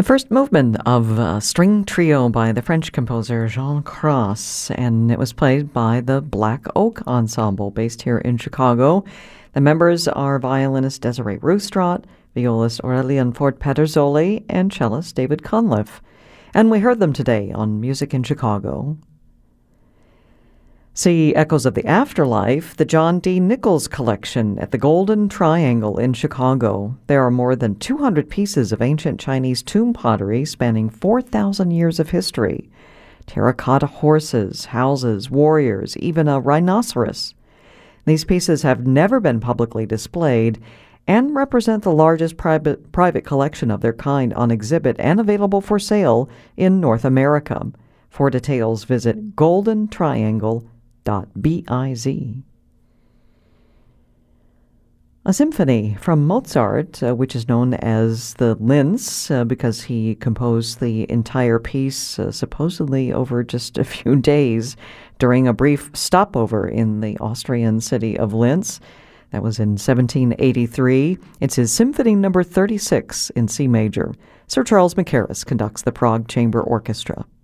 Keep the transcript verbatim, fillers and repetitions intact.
The first movement of a string trio by the French composer Jean Cros, and it was played by the Black Oak Ensemble based here in Chicago. The members are violinist Desiree Roostrat, violist Aurélien Fort-Pedersoli, and cellist David Cunliffe. And we heard them today on Music in Chicago. See Echoes of the Afterlife, the John D. Nichols Collection at the Golden Triangle in Chicago. There are more than two hundred pieces of ancient Chinese tomb pottery spanning four thousand years of history. Terracotta horses, houses, warriors, even a rhinoceros. These pieces have never been publicly displayed and represent the largest private, private collection of their kind on exhibit and available for sale in North America. For details, visit golden triangle dot biz. A symphony from Mozart, uh, which is known as the Linz, uh, because he composed the entire piece uh, supposedly over just a few days during a brief stopover in the Austrian city of Linz. That was in seventeen eighty-three. It's his Symphony Number thirty-six in C major. Sir Charles Mackerras conducts the Prague Chamber Orchestra.